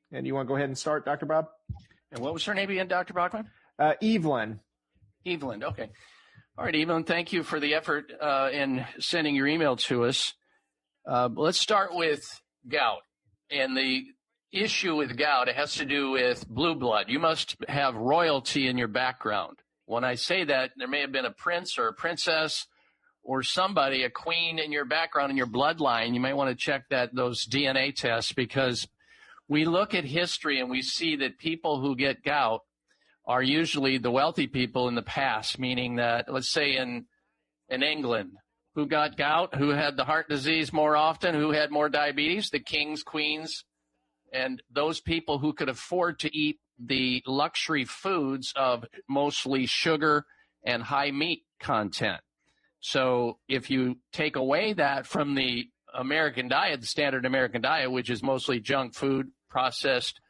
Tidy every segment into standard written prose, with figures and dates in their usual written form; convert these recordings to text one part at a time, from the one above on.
And you want to go ahead and start, Dr. Bob? And what was her name again, Dr. Bachman? Evelyn. Evelyn, okay. All right, Evelyn, thank you for the effort in sending your email to us. Let's start with gout. And the issue with gout, it has to do with blue blood. You must have royalty in your background. When I say that, there may have been a prince or a princess or somebody, a queen in your background, in your bloodline. You might want to check those DNA tests, because we look at history and we see that people who get gout are usually the wealthy people in the past, meaning that, let's say in England, who got gout, who had the heart disease more often, who had more diabetes, the kings, queens, and those people who could afford to eat the luxury foods of mostly sugar and high meat content. So if you take away that from the American diet, the standard American diet, which is mostly junk food, processed,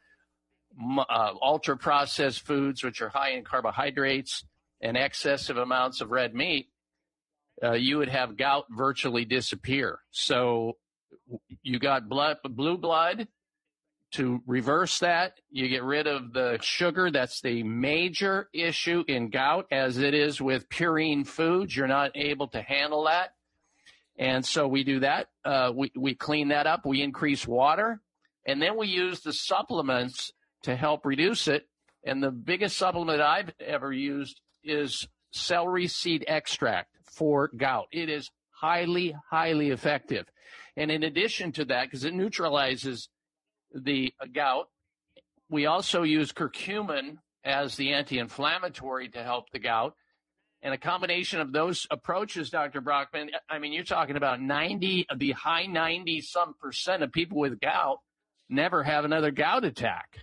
ultra-processed foods, which are high in carbohydrates and excessive amounts of red meat, you would have gout virtually disappear. So you got blue blood. To reverse that, you get rid of the sugar. That's the major issue in gout, as it is with purine foods. You're not able to handle that. And so we do that. We clean that up. We increase water. And then we use the supplements to help reduce it. And the biggest supplement I've ever used is celery seed extract for gout. It is highly, highly effective. And in addition to that, because it neutralizes the gout, we also use curcumin as the anti-inflammatory to help the gout. And a combination of those approaches, Dr. Brockman, I mean, you're talking about the high 90% of people with gout never have another gout attack.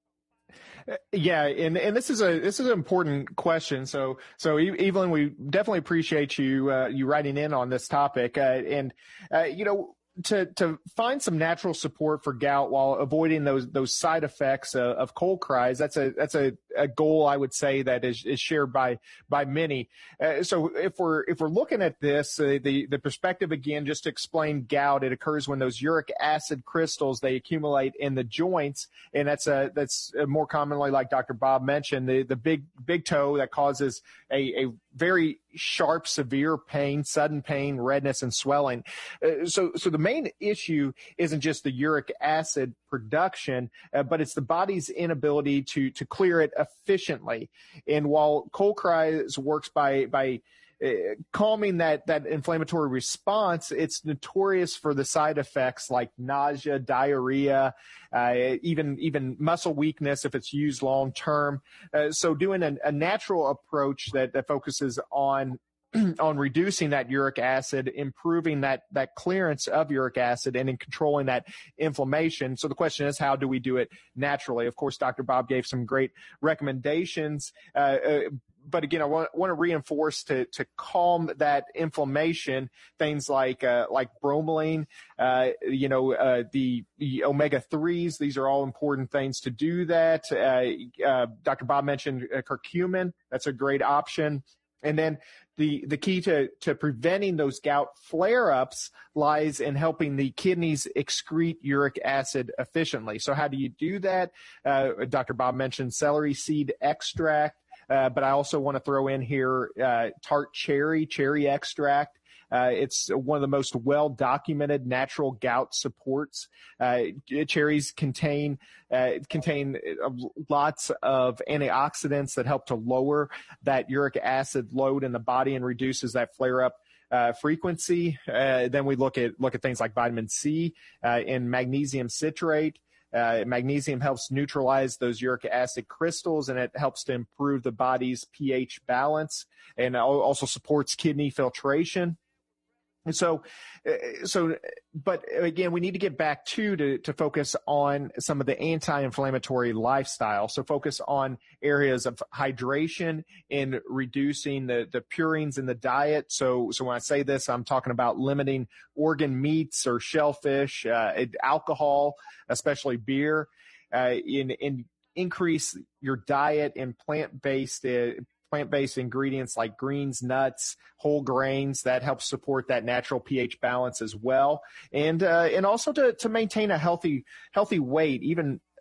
Yeah, and this is an important question. So Evelyn, we definitely appreciate you writing in on this topic. To find some natural support for gout while avoiding those side effects of cold cries, that's a goal, I would say, that is shared by many. So if we're looking at this, the perspective again, just to explain gout, it occurs when those uric acid crystals, they accumulate in the joints, and that's more commonly, like Dr. Bob mentioned, the big toe that causes a very sharp, severe pain, sudden pain, redness, and swelling. So the main issue isn't just the uric acid production, but it's the body's inability to clear it efficiently. And while cold cries works by calming that inflammatory response, it's notorious for the side effects like nausea, diarrhea, even muscle weakness if it's used long term. So doing a natural approach that focuses on reducing that uric acid, improving that clearance of uric acid, and in controlling that inflammation. So the question is, how do we do it naturally? Of course, Dr. Bob gave some great recommendations. But again, I want to reinforce to calm that inflammation, things like bromelain, the omega-3s. These are all important things to do that. Dr. Bob mentioned curcumin. That's a great option. And then the key to preventing those gout flare-ups lies in helping the kidneys excrete uric acid efficiently. So how do you do that? Dr. Bob mentioned celery seed extract. But I also want to throw in here tart cherry extract. It's one of the most well-documented natural gout supports. Cherries contain lots of antioxidants that help to lower that uric acid load in the body and reduces that flare-up frequency. Then we look at things like vitamin C and magnesium citrate. Magnesium helps neutralize those uric acid crystals, and it helps to improve the body's pH balance, and also supports kidney filtration. And but again, we need to get back to focus on some of the anti-inflammatory lifestyle. So focus on areas of hydration and reducing the purines in the diet. So when I say this, I'm talking about limiting organ meats or shellfish, alcohol, especially beer, in increase your diet in plant-based ingredients like greens, nuts, whole grains. That helps support that natural pH balance as well. And also to maintain a healthy weight, even